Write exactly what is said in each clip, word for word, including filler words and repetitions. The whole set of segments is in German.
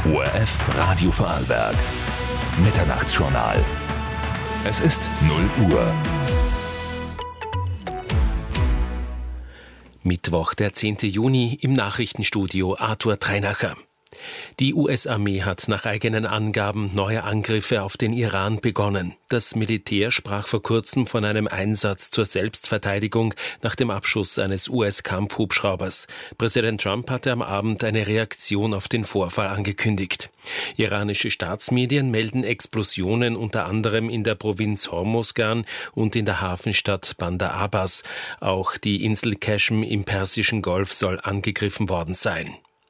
O R F Radio Vorarlberg. Mitternachtsjournal. Es ist null Uhr. Mittwoch, der zehnten Juni, im Nachrichtenstudio Arthur Treinacher. Die U S-Armee hat nach eigenen Angaben neue Angriffe auf den Iran begonnen. Das Militär sprach vor kurzem von einem Einsatz zur Selbstverteidigung nach dem Abschuss eines U S-Kampfhubschraubers. Präsident Trump hatte am Abend eine Reaktion auf den Vorfall angekündigt. Iranische Staatsmedien melden Explosionen unter anderem in der Provinz Hormozgan und in der Hafenstadt Bandar Abbas. Auch die Insel Qashm im Persischen Golf soll angegriffen worden sein.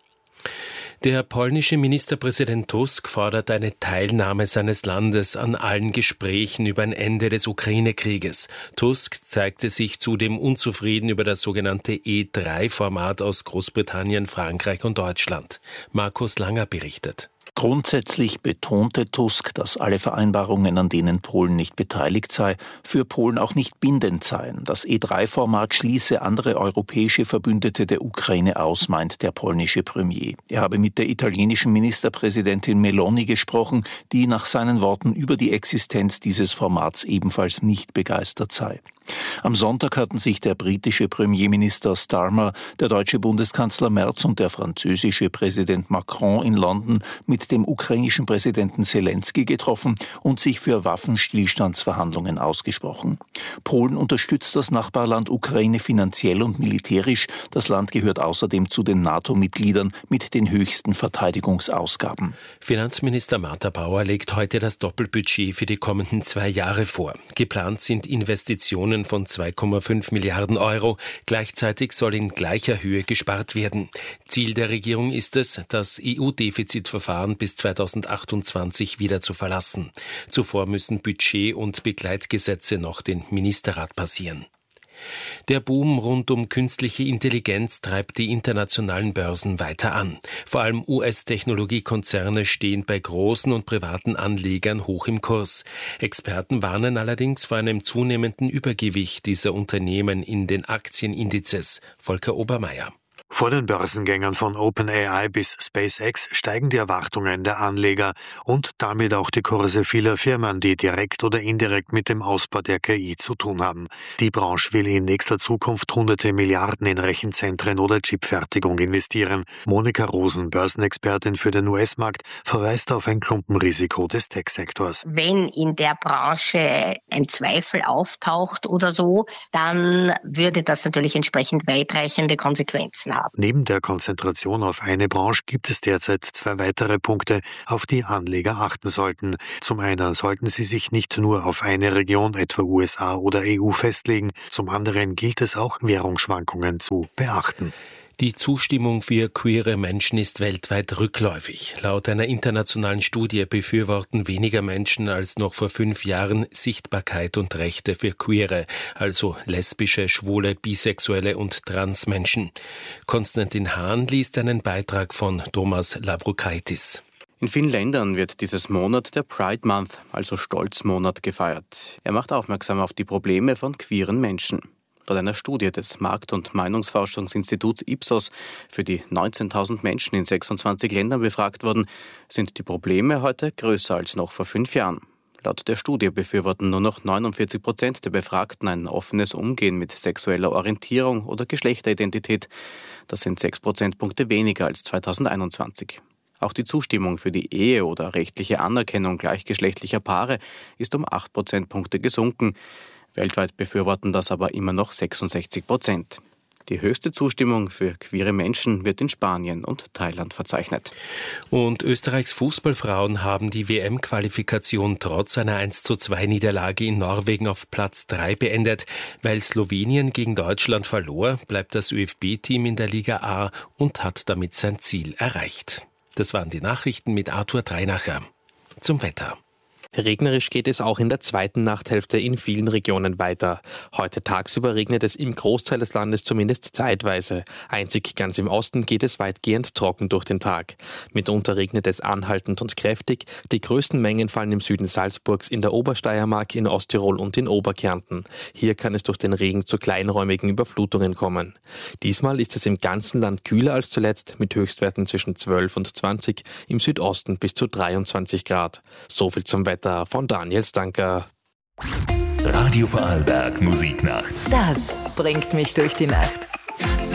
Der polnische Ministerpräsident Tusk fordert eine Teilnahme seines Landes an allen Gesprächen über ein Ende des Ukraine-Krieges. Tusk zeigte sich zudem unzufrieden über das sogenannte E drei Format aus Großbritannien, Frankreich und Deutschland. Markus Langer berichtet. Grundsätzlich betonte Tusk, dass alle Vereinbarungen, an denen Polen nicht beteiligt sei, für Polen auch nicht bindend seien. Das E drei Format schließe andere europäische Verbündete der Ukraine aus, meint der polnische Premier. Er habe mit der italienischen Ministerpräsidentin Meloni gesprochen, die nach seinen Worten über die Existenz dieses Formats ebenfalls nicht begeistert sei. Am Sonntag hatten sich der britische Premierminister Starmer, der deutsche Bundeskanzler Merz und der französische Präsident Macron in London mit dem ukrainischen Präsidenten Selenskyj getroffen und sich für Waffenstillstandsverhandlungen ausgesprochen. Polen unterstützt das Nachbarland Ukraine finanziell und militärisch. Das Land gehört außerdem zu den NATO-Mitgliedern mit den höchsten Verteidigungsausgaben. Finanzminister Martha Bauer legt heute das Doppelbudget für die kommenden zwei Jahre vor. Geplant sind Investitionen von zwei Komma fünf Milliarden Euro. Gleichzeitig soll in gleicher Höhe gespart werden. Ziel der Regierung ist es, das E U-Defizitverfahren bis zweitausendachtundzwanzig wieder zu verlassen. Zuvor müssen Budget- und Begleitgesetze noch den Ministerrat passieren. Der Boom rund um künstliche Intelligenz treibt die internationalen Börsen weiter an. Vor allem U S-Technologiekonzerne stehen bei großen und privaten Anlegern hoch im Kurs. Experten warnen allerdings vor einem zunehmenden Übergewicht dieser Unternehmen in den Aktienindizes. Volker Obermeier. Vor den Börsengängen von OpenAI bis SpaceX steigen die Erwartungen der Anleger und damit auch die Kurse vieler Firmen, die direkt oder indirekt mit dem Ausbau der K I zu tun haben. Die Branche will in nächster Zukunft hunderte Milliarden in Rechenzentren oder Chipfertigung investieren. Monika Rosen, Börsenexpertin für den U S-Markt, verweist auf ein Klumpenrisiko des Tech-Sektors. Wenn in der Branche ein Zweifel auftaucht oder so, dann würde das natürlich entsprechend weitreichende Konsequenzen haben. Neben der Konzentration auf eine Branche gibt es derzeit zwei weitere Punkte, auf die Anleger achten sollten. Zum einen sollten sie sich nicht nur auf eine Region, etwa U S A oder E U, festlegen. Zum anderen gilt es auch, Währungsschwankungen zu beachten. Die Zustimmung für queere Menschen ist weltweit rückläufig. Laut einer internationalen Studie befürworten weniger Menschen als noch vor fünf Jahren Sichtbarkeit und Rechte für Queere, also lesbische, schwule, bisexuelle und Transmenschen. Konstantin Hahn liest einen Beitrag von Thomas Lavrokaitis. In vielen Ländern wird dieses Monat der Pride Month, also Stolzmonat, gefeiert. Er macht aufmerksam auf die Probleme von queeren Menschen. Laut einer Studie des Markt- und Meinungsforschungsinstituts Ipsos, für die neunzehntausend Menschen in sechsundzwanzig Ländern befragt wurden, sind die Probleme heute größer als noch vor fünf Jahren. Laut der Studie befürworten nur noch neunundvierzig Prozent der Befragten ein offenes Umgehen mit sexueller Orientierung oder Geschlechteridentität. Das sind sechs Prozentpunkte weniger als zweitausendeinundzwanzig. Auch die Zustimmung für die Ehe oder rechtliche Anerkennung gleichgeschlechtlicher Paare ist um acht Prozentpunkte gesunken. Weltweit befürworten das aber immer noch sechsundsechzig Prozent. Die höchste Zustimmung für queere Menschen wird in Spanien und Thailand verzeichnet. Und Österreichs Fußballfrauen haben die W M-Qualifikation trotz einer eins zu zwei Niederlage in Norwegen auf Platz drei beendet. Weil Slowenien gegen Deutschland verlor, bleibt das ÖFB-Team in der Liga A und hat damit sein Ziel erreicht. Das waren die Nachrichten mit Arthur Treinacher. Zum Wetter. Regnerisch geht es auch in der zweiten Nachthälfte in vielen Regionen weiter. Heute tagsüber regnet es im Großteil des Landes zumindest zeitweise. Einzig ganz im Osten geht es weitgehend trocken durch den Tag. Mitunter regnet es anhaltend und kräftig. Die größten Mengen fallen im Süden Salzburgs, in der Obersteiermark, in Osttirol und in Oberkärnten. Hier kann es durch den Regen zu kleinräumigen Überflutungen kommen. Diesmal ist es im ganzen Land kühler als zuletzt, mit Höchstwerten zwischen zwölf und zwanzig, im Südosten bis zu dreiundzwanzig Grad. So viel zum Wetter von Daniel Stanker. Radio Vorarlberg Musiknacht. Das bringt mich durch die Nacht.